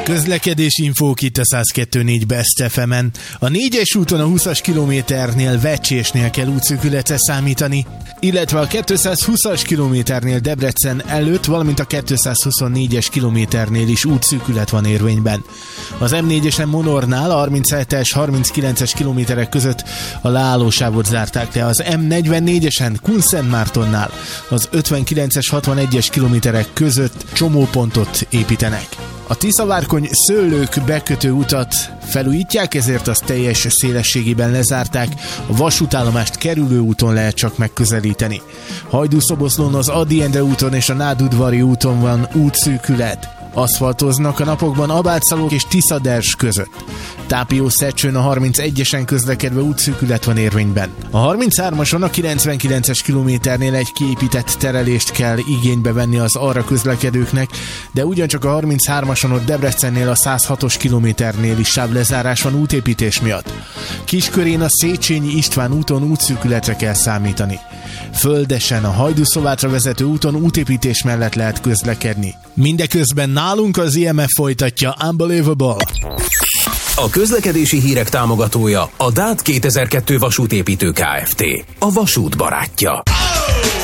Közlekedési infók itt a 102.4 Best FM-en. A 4-es úton a 20-as kilométernél Vecsésnél kell útszűkületre számítani, illetve a 220-as kilométernél Debrecen előtt, valamint a 224-es kilométernél is útszűkület van érvényben. Az M4-esen Monornál a 37-es, 39-es kilométerek között a leállósávot zárták le. Az M44-esen Kunszentmártonnál az 59-es, 61-es kilométerek között csomópontot építenek. A Tiszavárkony-Szőlők bekötő utat felújítják, ezért azt teljes szélességében lezárták, a vasútállomást kerülő úton lehet csak megközelíteni. Hajdú-Szoboszlón az Ady Endre úton és a Nádudvari úton van útszűkület. Aszfaltoznak a napokban Abátszalók és Tiszaders között. Tápió-Szecsőn a 31-esen közlekedve útszűkület van érvényben. A 33-ason a 99-es kilométernél egy kiépített terelést kell igénybe venni az arra közlekedőknek, de ugyancsak a 33-ason ott Debrecennél a 106-os kilométernél is sávlezárás van útépítés miatt. Kiskörén a Széchenyi István úton útszűkületre kell számítani. Földesen a Hajdú-Szovátra vezető úton útépítés mellett lehet közlekedni. Mindeközben nálunk az IMF folytatja Unbelievable. A közlekedési hírek támogatója a DÁT 2002 vasútépítő Kft. A vasút barátja.